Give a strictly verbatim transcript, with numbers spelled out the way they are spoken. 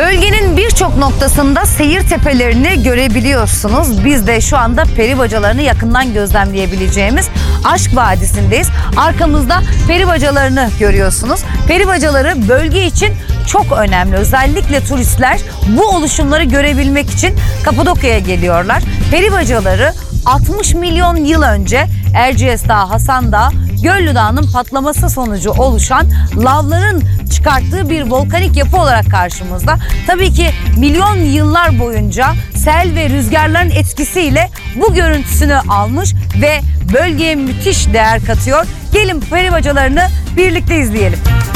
Bölgenin birçok noktasında seyir tepelerini görebiliyorsunuz. Biz de şu anda peri bacalarını yakından gözlemleyebileceğimiz Aşk Vadisi'ndeyiz. Arkamızda peri bacalarını görüyorsunuz. Peri bacaları bölge için çok önemli. Özellikle turistler bu oluşumları görebilmek için Kapadokya'ya geliyorlar. Peri bacaları altmış milyon yıl önce Erciyes Dağı, Hasan Dağı, Göllü Dağı'nın patlaması sonucu oluşan lavların çıkarttığı bir volkanik yapı olarak karşımızda. Tabii ki milyon yıllar boyunca sel ve rüzgarların etkisiyle bu görüntüsünü almış ve bölgeye müthiş değer katıyor. Gelin peri bacalarını birlikte izleyelim.